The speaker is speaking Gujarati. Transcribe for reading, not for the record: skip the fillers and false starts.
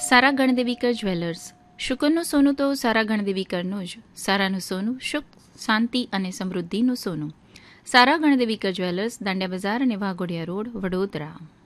સારા ગણદેવીકર જ્વેલર્સ. શુકનનું સોનું તો સારા ગણદેવીકરનું જ. સારાનું સોનું સુખ, શાંતિ અને સમૃદ્ધિનું સોનું. સારા ગણદેવીકર જ્વેલર્સ, દાંડિયા બજાર અને વાઘોડિયા રોડ, વડોદરા.